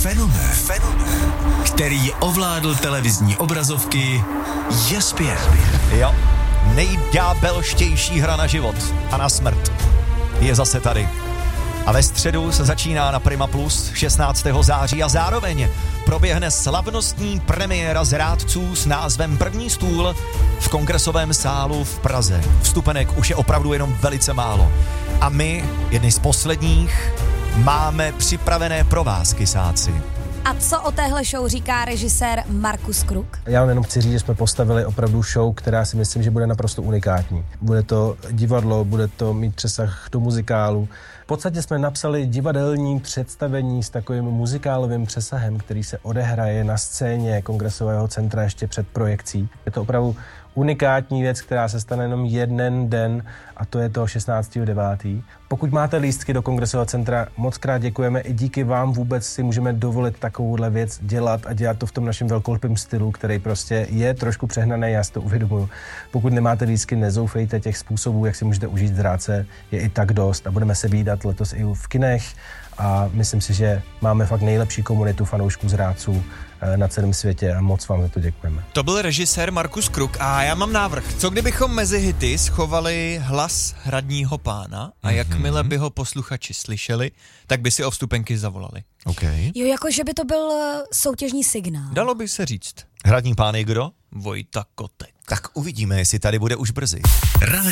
Fenomén, který ovládl televizní obrazovky, je zpět. Jo, nejďábelštější hra na život a na smrt je zase tady. A ve středu se začíná na Prima Plus 16. září a zároveň proběhne slavnostní premiéra zrádců s názvem První stůl v Kongresovém sálu v Praze. Vstupenek už je opravdu jenom velice málo. A my, jedni z posledních, máme připravené pro vás, kysáci. A co o téhle show říká režisér Markus Kruk? Já vám jenom chci říct, že jsme postavili opravdu show, která si myslím, že bude naprosto unikátní. Bude to divadlo, bude to mít přesah do muzikálu. V podstatě jsme napsali divadelní představení s takovým muzikálovým přesahem, který se odehraje na scéně Kongresového centra ještě před projekcí. Je to opravdu unikátní věc, která se stane jenom jeden den, a to je to 16.9. Pokud máte lístky do Kongresového centra, moc krát děkujeme. I díky vám vůbec si můžeme dovolit takovouhle věc dělat a dělat to v tom našem velkolepém stylu, který prostě je trošku přehnaný, já si to uvědomuju. Pokud nemáte lístky, nezoufejte, těch způsobů, jak si můžete užít zrádce, je i tak dost a budeme se vídat letos i v kinech a myslím si, že máme fakt nejlepší komunitu fanoušků zrádců na celém světě a moc vám za to děkujeme. To byl režisér Markus Kruk a já mám návrh. Co kdybychom mezi hity schovali hlas hradního pána a jakmile by ho posluchači slyšeli, tak by si o vstupenky zavolali. Okay. Jo, jako že by to byl soutěžní signál. Dalo by se říct. Hradní pán je kdo? Vojta Kotek. Tak uvidíme, jestli tady bude už brzy.